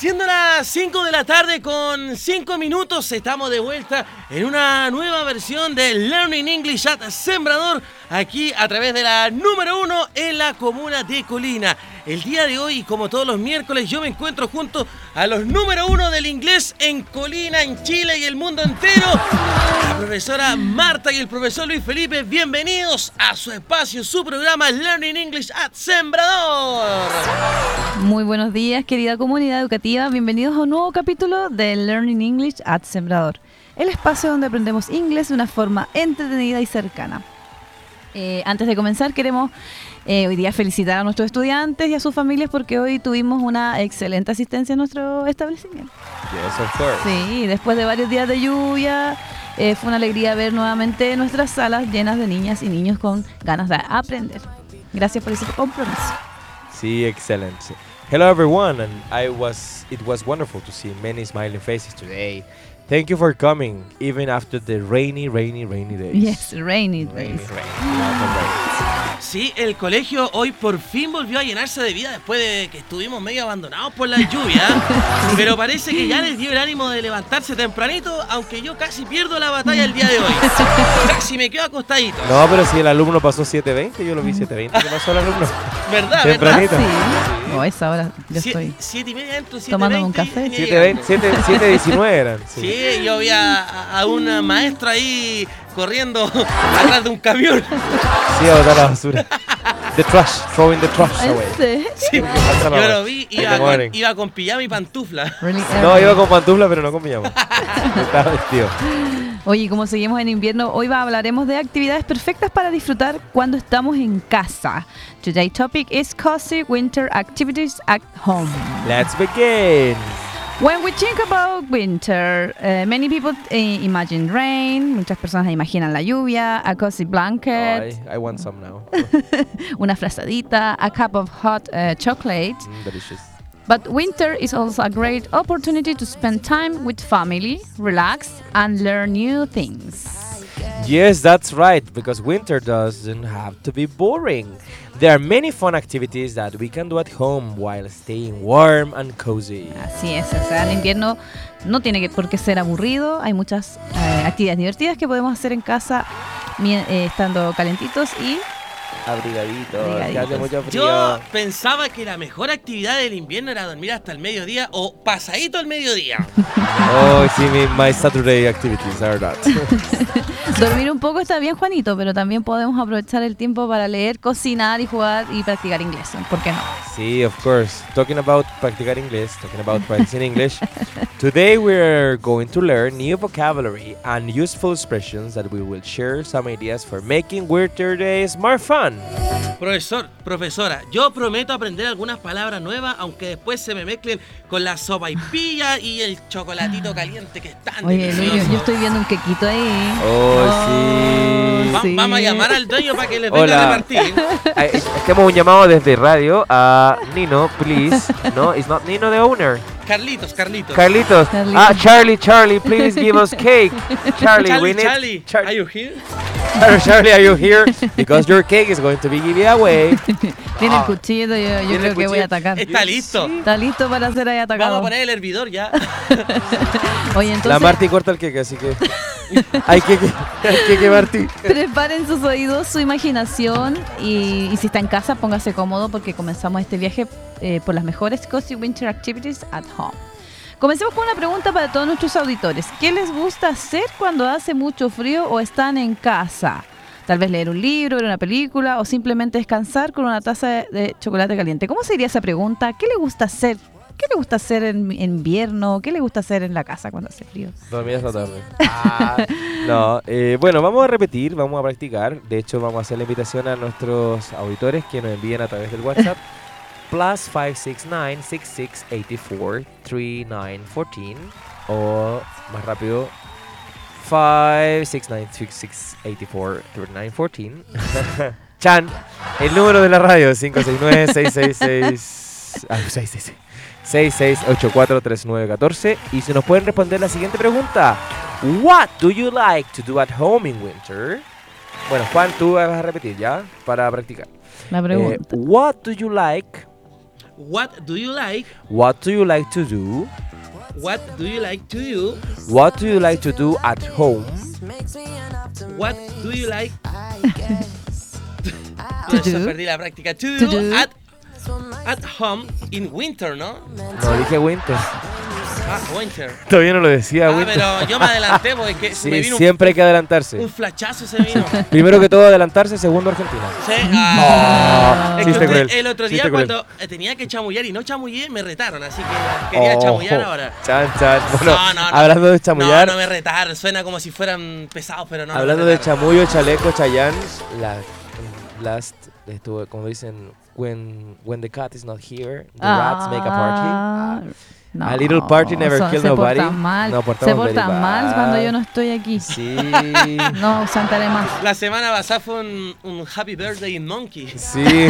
Siendo las 5 de la tarde con 5 minutos, estamos de vuelta en una nueva versión de Learning English at Sembrador, aquí a través de la número 1 en la comuna de Colina. El día de hoy, como todos los miércoles, yo me encuentro junto a los número 1 del inglés en Colina, en Chile y el mundo entero, la profesora Marta y el profesor Luis Felipe. Bienvenidos a su espacio, su programa Learning English at Sembrador. Muy buenos días, querida comunidad educativa. Bienvenidos a un nuevo capítulo de Learning English at Sembrador, el espacio donde aprendemos inglés de una forma entretenida y cercana. Antes de comenzar, queremos hoy día felicitar a nuestros estudiantes y a sus familias porque hoy tuvimos una excelente asistencia en nuestro establecimiento. Yes, of course. Sí, después de varios días de lluvia, fue una alegría ver nuevamente nuestras salas llenas de niñas y niños con ganas de aprender. Gracias por ese compromiso. Sí, excelente. Hello everyone, and it was wonderful to see many smiling faces today. Thank you for coming, even after the rainy days. Yes, rainy days. Rainy. Lots of rain. Sí, el colegio hoy por fin volvió a llenarse de vida después de que estuvimos medio abandonados por la lluvia. Pero parece que ya les dio el ánimo de levantarse tempranito, aunque yo casi pierdo la batalla el día de hoy. Casi me quedo acostadito. No, pero si el alumno pasó 7:20, yo lo vi 7:20. ¿Qué pasó el alumno? ¿Verdad? Tempranito. Sí. O esa hora yo estoy 7:30 entro, 7:20. tomándome un café. 7:19 eran. Sí, yo vi a un maestro ahí corriendo atrás de un camión. Sí, a botar la basura. The trash, throwing the trash away. Sí, yo lo vi, iba con pijama y pantufla. No, iba con pantufla, pero no con pijama. Estaba vestido. Oye, como seguimos en invierno, hoy hablaremos de actividades perfectas para disfrutar cuando estamos en casa. Today's topic is cozy winter activities at home. Let's begin. When we think about winter, many people imagine rain. Muchas personas imaginan la lluvia, a cozy blanket, I want some now. una frazadita, a cup of hot chocolate. Delicious. But winter is also a great opportunity to spend time with family, relax, and learn new things. Yes, that's right, because winter doesn't have to be boring. There are many fun activities that we can do at home while staying warm and cozy. Así es, o sea, el invierno no tiene por qué ser aburrido. Hay muchas actividades divertidas que podemos hacer en casa estando calentitos y Abrigaditos, que hace mucho frío. Yo pensaba que la mejor actividad del invierno era dormir hasta el mediodía o pasadito al mediodía. Oh, sí, my Saturday activities are that. dormir un poco está bien, Juanito, pero también podemos aprovechar el tiempo para leer, cocinar y jugar y practicar inglés. ¿Por qué no? Sí, of course. Talking about practicar inglés, talking about practicing English. Today we're going to learn new vocabulary and useful expressions that we will share some ideas for making winter days more fun. Profesora, yo prometo aprender algunas palabras nuevas, aunque después se me mezclen con la sopaipilla y el chocolatito caliente que es tan Oye, delicioso. yo estoy viendo un quequito ahí. Sí. Vamos a llamar al dueño para que les venga a repartir. Hacemos un llamado desde radio a Nino, please. No, it's not Nino the owner. Carlitos. Carlitos. Charlie, please give us cake. Charlie, we need... Are you here? Charlie, are you here? Because your cake is going to be given away. Tiene el cuchillo, yo creo que voy a atacar. Está listo. Está listo para ser ahí atacado. Vamos a poner el hervidor ya. Oye, entonces, La Marti corta el queque, así que hay que Marti. preparen sus oídos, su imaginación y si está en casa, póngase cómodo porque comenzamos este viaje por las mejores cozy winter activities at home. Comencemos con una pregunta para todos nuestros auditores. ¿Qué les gusta hacer cuando hace mucho frío o están en casa? Tal vez leer un libro, ver una película o simplemente descansar con una taza de chocolate caliente. ¿Cómo sería esa pregunta? ¿Qué le gusta hacer? ¿Qué le gusta hacer en invierno? ¿Qué le gusta hacer en la casa cuando hace frío? Dormir esta tarde. No, bueno, vamos a repetir, vamos a practicar. De hecho, vamos a hacer la invitación a nuestros auditores que nos envíen a través del WhatsApp. Plus 569-6684-3914 o más rápido 569-6684-3914. Chan, el número de la radio 569-666-6684-3914 y se nos pueden responder la siguiente pregunta. What do you like to do at home in winter? Bueno, Juan, tú vas a repetir ya para practicar. La pregunta. What do you like What do you like? What do you like to do? What do you like to do? What do you like to do at home? What do you like To Eso, do. perdí la práctica. To To do do. at home in winter, ¿no? No, dije winter. Ah, winter. Todavía no lo decía, Ah, winter. pero yo me adelanté porque es que Sí, me vino siempre hay que adelantarse. un flachazo se vino. Primero que todo, adelantarse. Segundo, Argentina. Sí. Ah, es que Chiste cruel, el otro día chiste cruel. cuando tenía que chamullar y no chamullé, me retaron, así que quería chamullar ahora. Chan, chan. Bueno, No, no, no. hablando de chamullar, No, no me retaron, suena como si fueran pesados, pero no. hablando me de retaron. chamullo, chaleco, Chayanne, last, estuvo, como dicen, when the cat is not here, the rats make a party. No, A little party never son- kill se nobody. portan mal. No, Se portamos very portan mal bad. cuando yo no estoy aquí. Sí. No, Santa más. La semana pasada fue un Happy Birthday in Monkey. Sí.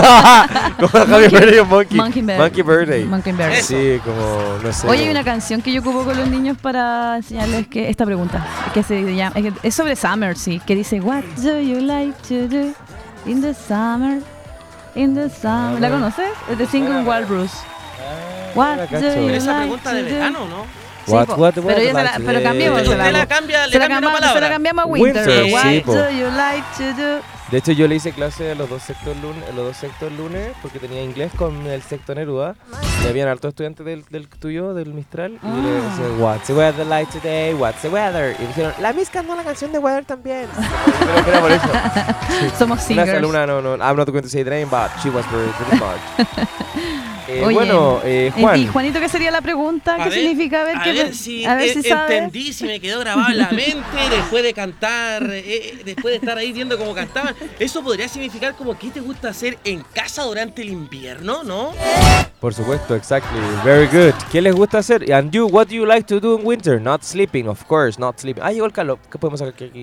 Como Happy Birthday Monkey. Monkey Birthday. Monkey Birthday. Sí, como, no sé. Oye, hay como- una canción que yo ocupo con los niños para enseñarles que esta pregunta, que se llama, es sobre summer, sí, que dice What do you like to do in the summer? In the summer. ¿La conoces? Es de Single Walrus. What la do cacho. you Pero esa like pregunta to de do? verano, ¿no? Sí, What, po, what, pero, what ella se like la, today? pero cambiemos. Usted la cambia, le se la cambia una cambia- palabra. se la cambiamos a winter. Winter, What sí, po. do you like to do? De hecho, yo le hice clase a los dos sextos lunes porque tenía inglés con el sexto Neruda. Y habían hartos estudiantes del tuyo, del Mistral. Y yo le decía, what's the weather like today? What's the weather? Y dijeron, la Miss cantó la canción de Weather también. Yo creo que era por eso. Somos Una singers. alumna, no, I'm not going to say the name, but she was very smart. Oye, Bueno, ¿y Juan. Juanito, qué sería la pregunta? ¿Qué significa? a ver si, sabes. entendí, si me quedó grabado en la mente después de cantar, después de estar ahí viendo cómo cantaban. Eso podría significar como qué te gusta hacer en casa durante el invierno, ¿no? Por supuesto, exactly. Very good. ¿Qué les gusta hacer? And you, what do you like to do in winter? Not sleeping, of course, not sleeping. Ah, llegó el Carlos. ¿Qué podemos sacar aquí?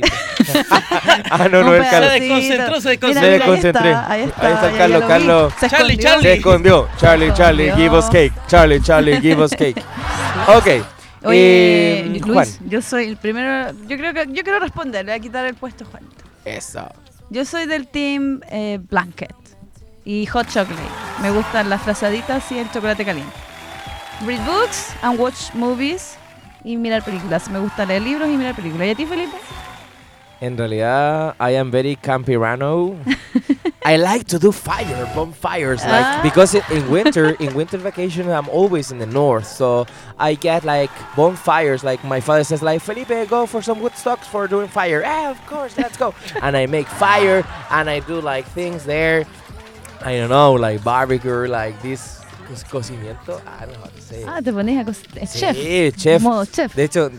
Ah, no, el Carlos. Se desconcentró, se desconcentró. Se desconcentré. Ahí está, Ahí está el ya Carlos, lo vi. Carlos. Se Charlie, escondió. Charlie. Se escondió. Charlie, give us cake. Charlie, give us cake. Ok. Oye, Luis, Juan. yo soy el primero. Yo quiero responder. Le voy a quitar el puesto a Juanito. Eso. Yo soy del team Blanket y Hot Chocolate. Me gustan las frazaditas y el chocolate caliente. Read books and watch movies y mirar películas. Me gusta leer libros y mirar películas. ¿Y a ti, Felipe? En realidad, I am very campirano. I like to do bonfires, like because in winter vacation, I'm always in the north, so I get like bonfires. Like my father says, like Felipe, go for some wood stocks for doing fire. Ah, of course, let's go. And I make fire, and I do like things there. I don't know, like barbecue, like this cocimiento. I don't know how to say it. Te pones a chef. Sí, chef. Modo chef. De hecho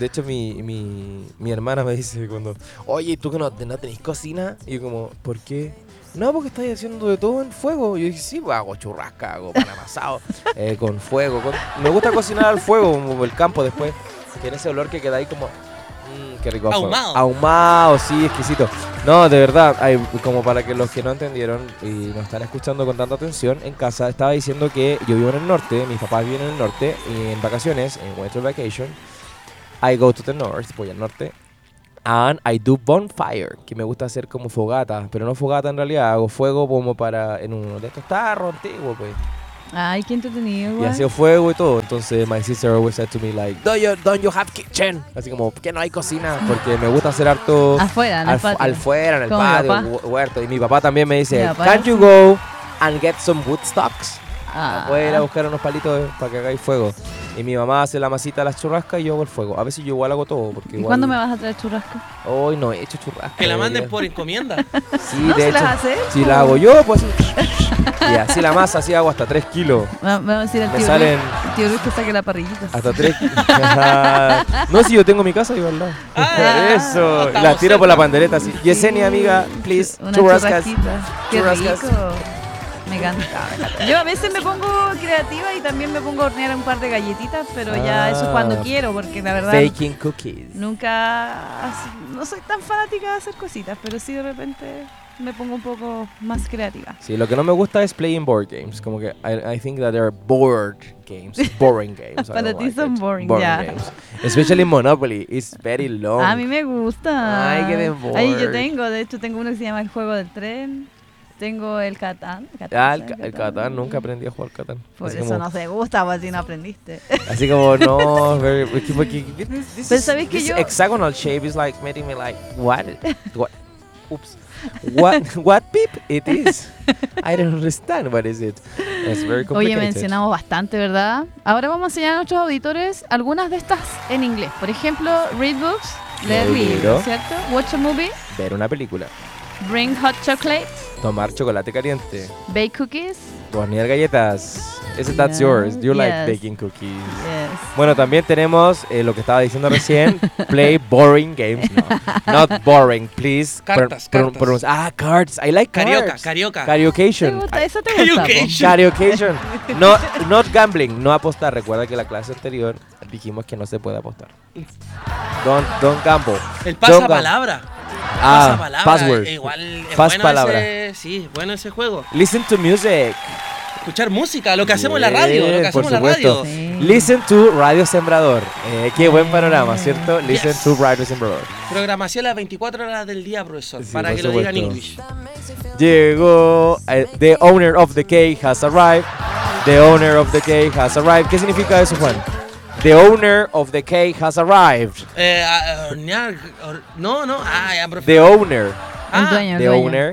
mi hermana me dice cuando, oye, ¿tú que no tenés cocina? Y yo como, ¿por qué? No, porque estás haciendo de todo en fuego. Y yo dije, sí, pues hago churrasca, hago pan amasado, con fuego. Me gusta cocinar al fuego, como el campo después. Tiene ese olor que queda ahí como, qué rico. Ahumado. Ahumado, sí, exquisito. No, de verdad, como para que los que no entendieron y nos están escuchando con tanta atención, en casa estaba diciendo que yo vivo en el norte, mis papás viven en el norte, y en vacaciones, en winter vacation, I go to the north, voy al norte, and I do bonfire, que me gusta hacer como fogata, pero no fogata en realidad, hago fuego como en uno de estos tarros antiguos, pues. Ay, qué entretenido, Y igual. hacía fuego y todo. Entonces, my sister always said to me, like, don't you have kitchen? Así como, ¿por qué no hay cocina? Porque me gusta hacer harto Afuera, en el patio. afuera, en el Como mi patio, papá. huerto. Y mi papá también me dice, Mi papá can't sí. you go and get some wood stocks? Ah. Voy a ir a buscar unos palitos para que hagáis fuego. Y mi mamá hace la masita de las churrascas y yo hago el fuego. A veces yo igual hago todo. Porque ¿Y igual... cuándo me vas a traer churrasco? Hoy no he hecho churrascas. Que la manden debería. por encomienda. Sí, ¿No de se hecho. las hace él? Si la hago yo, pues y así la masa, así hago hasta 3 kilos. Vamos a decir al Me tío salen- Luis, el tío Luis que saque la parrillita. Hasta 3. No, si yo tengo mi casa, igual verdad. Ah, Eso. Y estamos la tiro por la cerca. pandereta así. Yesenia, amiga, please. Una Churrascas. churrasquita. Qué Churrascas. rico. Me encanta. Yo a veces me pongo creativa y también me pongo a hornear un par de galletitas, pero ya eso es cuando Ah. quiero, porque la verdad Baking cookies. no soy tan fanática de hacer cositas, pero sí de repente me pongo un poco más creativa. Sí, lo que no me gusta es playing board games. Como que I think that they're bored games. Boring games. I Para don't ti like son it. boring, ya. games. Especially Monopoly. It's very long. A mí me gusta. Ay, qué de Ahí yo bored. de hecho tengo uno que se llama El Juego del Tren. tengo el Catán. El Catán, nunca aprendí a jugar Catán. Por Así eso como- no se gusta, pues si no aprendiste. Así como, no, porque Pero ¿sabes que this yo- hexagonal shape is like making me like, what? Oops. What beep it is? I don't understand what is it. It's very Oye, complicated. mencionamos bastante, ¿verdad? Ahora vamos a enseñar a nuestros auditores algunas de estas en inglés. Por ejemplo, read books, leer Leer libros, libros. ¿cierto? Watch a movie, Ver una película, bring hot chocolate, tomar chocolate caliente, bake cookies. hornear galletas. That's Yeah. yours. You like Yes. baking cookies. Yes. Bueno, también tenemos lo que estaba diciendo recién, play boring games. No, not boring, please. Cartas. Cards. I like cards. Carioca. ¿Te Cariocation. gusta? ¿Eso te gusta? po? Cariocation. Cariocation. No, not gambling, no apostar. Recuerda que la clase anterior dijimos que no se puede apostar. Don't gamble. El Don't gamble. pasapalabra. Ah, Pasapalabra. password. Igual es Pasapalabra. sí, bueno ese juego. Listen to music. Escuchar música, lo que hacemos en la radio. Lo Bien, que por hacemos en la supuesto. radio. Sí. Listen to Radio Sembrador. Qué buen panorama, ¿cierto? Listen Yes. to Radio Sembrador. Programación las 24 horas del día, profesor. Sí, para por que lo digan en supuesto. English. Llegó. The owner of the cake has arrived. The owner of the cake has arrived. ¿Qué significa eso, Juan? The owner of the cake has arrived. Hornear. No. Ya, profesor. The owner. El dueño, el The dueño. owner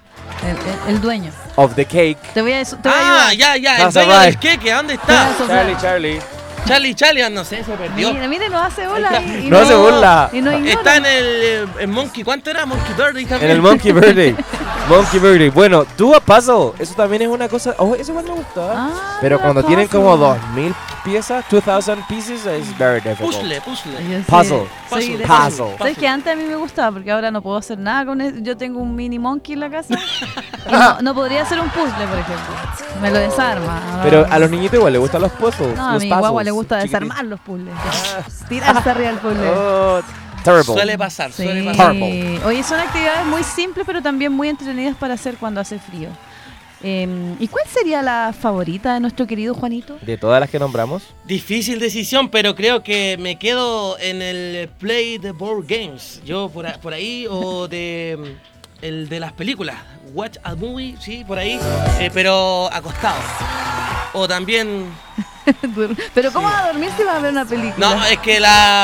El dueño. of the cake. Te voy a ayudar. Ya. El Has dueño del arrived. queque, ¿dónde Te voy a está? soplar. Charlie. Charlie, no sé, se perdió. Mire, no hace bola. Y No hace burla. Y no ignora. Está en el Monkey. ¿Cuánto era? Monkey Birthday En también. el Monkey Birthday. Monkey Birthday. Bueno, do a puzzle. Eso también es una cosa. Oh, eso igual me gusta. Ah, Pero do a cuando tienen puzzle. como 2000 piezas, 2000 pieces, es very difficult. Puzzle. Yo sí, Puzzle. soy de Puzzle. esas. ¿Sabes que antes a mí me gustaba? Porque ahora no puedo hacer nada con eso. Yo tengo un mini monkey en la casa. Y no podría hacer un puzzle, por ejemplo. Me lo desarma. Pero a los niñitos igual les gustan los puzzles. No, a los mi puzzles guagua le gusta chiquititos. desarmar los puzzles. Tirarse arriba del puzzle. Oh, terrible. Suele pasar. Sí. Terrible. Oye, son actividades muy simples, pero también muy entretenidas para hacer cuando hace frío. ¿Y cuál sería la favorita de nuestro querido Juanito? De todas las que nombramos, Difícil decisión, pero creo que me quedo en el Play the Board Games. Yo por ahí, o de el de las películas. Watch a Movie, sí, por ahí, pero acostado. O también... Pero ¿cómo va a dormir si va a ver una película? No, es que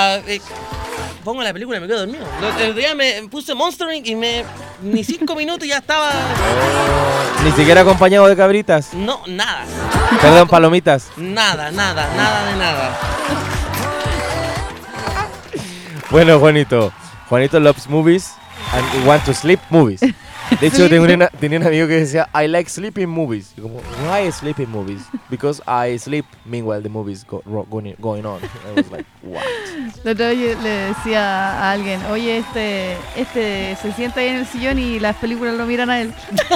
pongo la película y me quedo dormido. El día me puse Monster Inc. y ni 5 minutos ya estaba... ni siquiera acompañado de cabritas. No, nada. Perdón, palomitas. Nada de nada. Bueno, Juanito loves movies and he want to sleep movies. De hecho, tenía un amigo que decía, I like sleeping movies. Y como, why sleeping movies? Because I sleep meanwhile the movies going on. I was like, what? El otro día le decía a alguien, oye, este se sienta ahí en el sillón y las películas lo miran a él.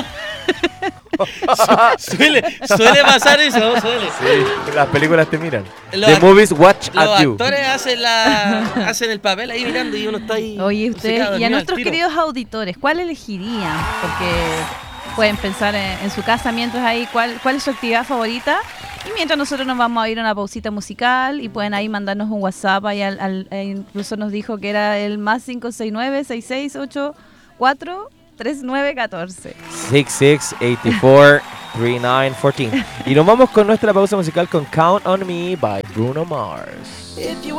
Suele pasar eso, suele. Sí, las películas te miran. Los The act- movies watch Los at you. actores hacen el papel ahí mirando y uno está ahí. Oye, se ustedes, queda y a dormido al nuestros tiro. queridos auditores, ¿cuál elegirían? Porque pueden pensar en su casa mientras ahí cuál es su actividad favorita. Y mientras nosotros nos vamos a ir a una pausita musical y pueden ahí mandarnos un WhatsApp. Ahí incluso nos dijo que era el más 569-6684-3914. 6684-3914. Y nos vamos con nuestra pausa musical con Count on Me by Bruno Mars. If you